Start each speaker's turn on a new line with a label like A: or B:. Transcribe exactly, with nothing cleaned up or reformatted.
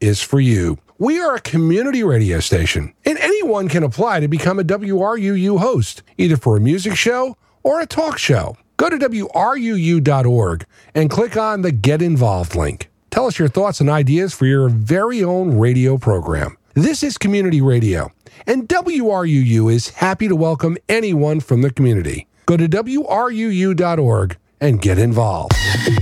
A: is for you. We are a community radio station, and anyone can apply to become a W R U U host, either for a music show or a talk show. Go to W R U U dot org and click on the Get Involved link. Tell us your thoughts and ideas for your very own radio program. This is Community Radio, and W R U U is happy to welcome anyone from the community. Go to W R U U dot org and get involved.